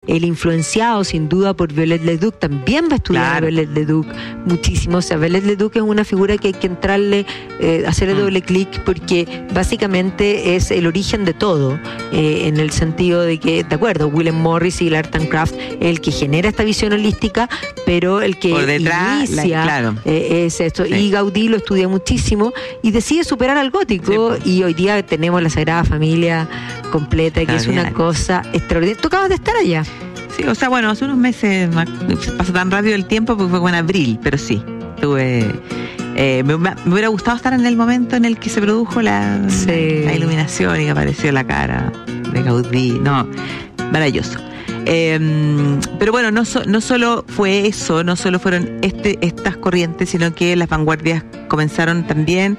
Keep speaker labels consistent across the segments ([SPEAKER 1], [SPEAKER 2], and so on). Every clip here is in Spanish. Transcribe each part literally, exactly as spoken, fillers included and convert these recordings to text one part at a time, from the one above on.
[SPEAKER 1] él influenciado sin duda por Viollet Leduc, también va a estudiar claro. a Viollet Leduc muchísimo. O sea, Viollet Leduc es una figura que hay que entrarle, eh, hacerle mm. doble clic, porque básicamente es el origen de todo, eh, en el sentido de que, de acuerdo, William Morris y el Art and Craft, el que genera esta visión holística, pero el que por detrás, inicia la, claro. eh, es esto. Sí. Y Gaudí lo estudia muchísimo y decide superar al gótico, sí, pues. Y hoy día tenemos la Sagrada Familia completa, que es una cosa extraordinaria. ¿Tú acabas de estar allá?
[SPEAKER 2] Sí, o sea, bueno, hace unos meses, pasa tan rápido el tiempo porque fue en abril, pero sí, tuve... Eh, me, me hubiera gustado estar en el momento en el que se produjo la, sí. la, la iluminación y que apareció la cara de Gaudí. No, maravilloso. Eh, pero bueno, no, so, no solo fue eso, no solo fueron este, estas corrientes, sino que las vanguardias comenzaron también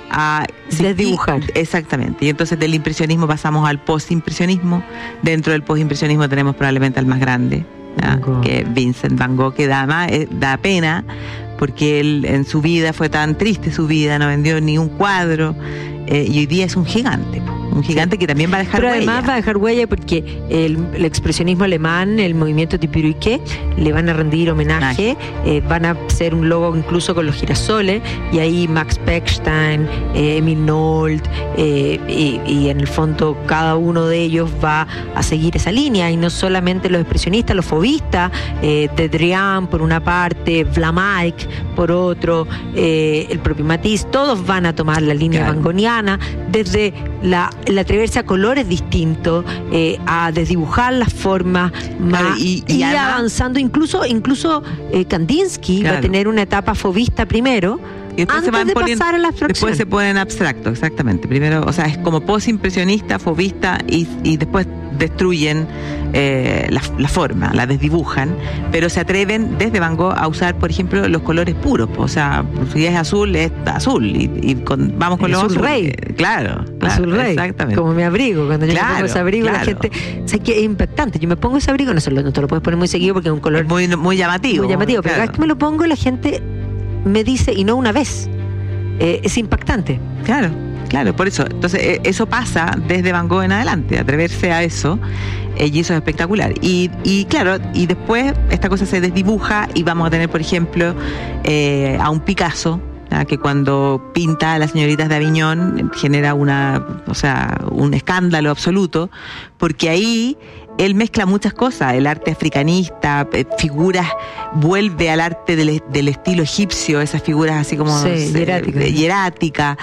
[SPEAKER 2] a
[SPEAKER 1] desdibujar.
[SPEAKER 2] Exactamente. Y entonces del impresionismo pasamos al postimpresionismo. Dentro del postimpresionismo tenemos probablemente al más grande, ¿no? Que es Vincent Van Gogh, que da, más, eh, da pena, porque él en su vida fue tan triste su vida, no vendió ni un cuadro, eh, y hoy día es un gigante, un gigante sí. que también va a dejar
[SPEAKER 1] Pero
[SPEAKER 2] huella.
[SPEAKER 1] Pero además va a dejar huella porque el, el expresionismo alemán, el movimiento Tipiruique, le van a rendir homenaje, eh, van a hacer un logo incluso con los girasoles, y ahí Max Pechstein, eh, Emil Nold, eh, y, y en el fondo cada uno de ellos va a seguir esa línea, y no solamente los expresionistas, los fauvistas, eh, de Drian por una parte, Vlaminck por otro, eh, el propio Matisse, todos van a tomar la línea claro. vangoniana, desde la, el atreverse a colores distintos, eh, a desdibujar las formas, claro, más, y, y, y además, avanzando, incluso, incluso eh, Kandinsky claro. va a tener una etapa fauvista primero,
[SPEAKER 2] y después
[SPEAKER 1] antes
[SPEAKER 2] se van
[SPEAKER 1] de
[SPEAKER 2] poniendo,
[SPEAKER 1] pasar a la abstracción.
[SPEAKER 2] Después se ponen abstracto, exactamente. Primero, o sea, es como posimpresionista, fauvista, y, y después destruyen eh, la, la forma, la desdibujan, pero se atreven desde Van Gogh a usar, por ejemplo, los colores puros. O sea, si es azul, es azul, y, y con, vamos con
[SPEAKER 1] el
[SPEAKER 2] los
[SPEAKER 1] azul
[SPEAKER 2] azul,
[SPEAKER 1] rey.
[SPEAKER 2] Eh, claro, claro,
[SPEAKER 1] azul rey,
[SPEAKER 2] exactamente.
[SPEAKER 1] Como mi abrigo, cuando yo claro, me pongo ese abrigo, claro. la gente, o sea, que es impactante. Yo me pongo ese abrigo, no, se lo, no te lo puedes poner muy seguido porque es un color
[SPEAKER 2] es muy, muy llamativo.
[SPEAKER 1] Muy llamativo,
[SPEAKER 2] claro.
[SPEAKER 1] pero cada vez que me lo pongo, la gente me dice, y no una vez. Eh, es impactante.
[SPEAKER 2] Claro, claro, por eso. Entonces, eh, eso pasa desde Van Gogh en adelante, atreverse a eso, eh, y eso es espectacular. Y, y claro, y después esta cosa se desdibuja y vamos a tener, por ejemplo, eh, a un Picasso, ¿no? Que cuando pinta a las señoritas de Aviñón genera una, o sea, un escándalo absoluto, porque ahí él mezcla muchas cosas, el arte africanista, figuras, vuelve al arte del, del estilo egipcio, esas figuras así como
[SPEAKER 1] sí, no sé, hierática,
[SPEAKER 2] de, hierática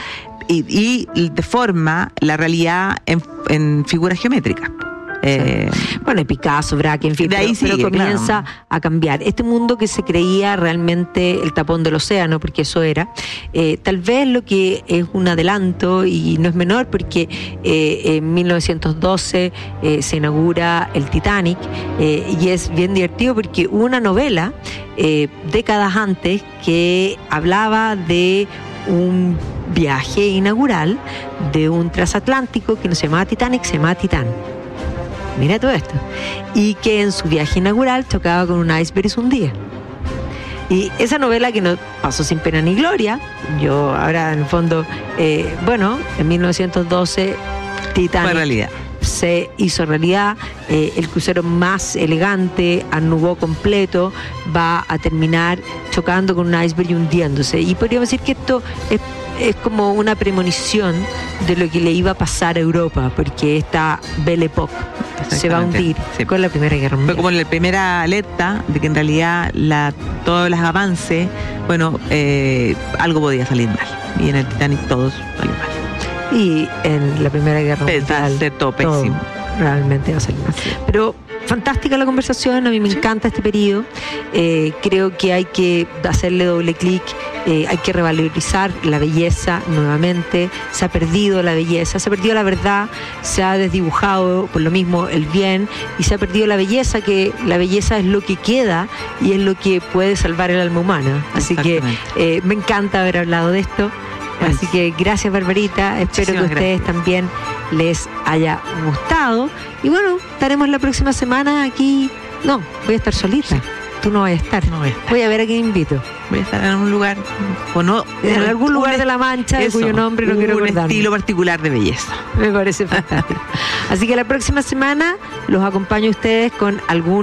[SPEAKER 2] y, y deforma la realidad en, en figuras geométricas. Eh,
[SPEAKER 1] sí. Bueno, Picasso, Braque, en fin,
[SPEAKER 2] de ahí
[SPEAKER 1] pero,
[SPEAKER 2] sigue,
[SPEAKER 1] pero comienza
[SPEAKER 2] claro.
[SPEAKER 1] a cambiar. Este mundo que se creía realmente el tapón del océano, porque eso era, eh, tal vez lo que es un adelanto, y no es menor, porque eh, en mil novecientos doce eh, se inaugura el Titanic, eh, y es bien divertido porque hubo una novela eh, décadas antes que hablaba de un viaje inaugural de un transatlántico que no se llamaba Titanic, se llamaba Titán. Mira todo esto. Y que en su viaje inaugural chocaba con un iceberg y se hundía. Y esa novela que no pasó sin pena ni gloria, yo ahora en el fondo, eh, bueno, en mil novecientos doce Titanic
[SPEAKER 2] fue realidad.
[SPEAKER 1] Se hizo realidad, eh, el crucero más elegante, anubó completo, va a terminar chocando con un iceberg y hundiéndose. Y podríamos decir que esto es es como una premonición de lo que le iba a pasar a Europa, porque esta Belle Époque se va a hundir sí. con la Primera Guerra Mundial.
[SPEAKER 2] Fue como la primera alerta de que en realidad la, todos los avances, bueno, eh, algo podía salir mal. Y en el Titanic todos salió mal.
[SPEAKER 1] Y en la Primera Guerra Mundial
[SPEAKER 2] ser todo pésimo.
[SPEAKER 1] Todo realmente va a salir mal. Pero fantástica la conversación, a mí me sí. encanta este periodo. Eh, creo que hay que hacerle doble clic, eh, hay que revalorizar la belleza nuevamente. Se ha perdido la belleza, se ha perdido la verdad, se ha desdibujado por lo mismo el bien, y se ha perdido la belleza, que la belleza es lo que queda y es lo que puede salvar el alma humana. Así que eh, me encanta haber hablado de esto. Pues, así que gracias, Barbarita, espero que a ustedes gracias. también les haya gustado. Y bueno, estaremos la próxima semana aquí. No, voy a estar solita. Sí. Tú no vas a estar.
[SPEAKER 2] No voy a estar.
[SPEAKER 1] Voy a ver a quién invito.
[SPEAKER 2] Voy a estar en un lugar, o no,
[SPEAKER 1] en algún lugar de La Mancha, eso, de cuyo nombre no quiero acordar.
[SPEAKER 2] Un estilo particular de belleza.
[SPEAKER 1] Me parece fantástico. Así que la próxima semana los acompaño a ustedes con algún